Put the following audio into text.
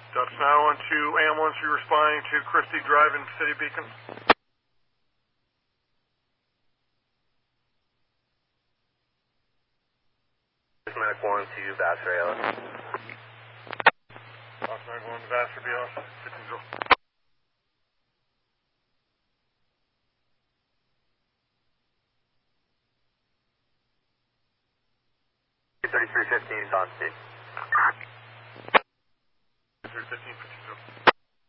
Ducks 912, ambulance, you're responding to Christie Drive in City Beacon. Medic 1 to Vassar ALS. Ducks 911 to Vassar BLS, 15-0. 3315 is on scene. 3315, 15-0.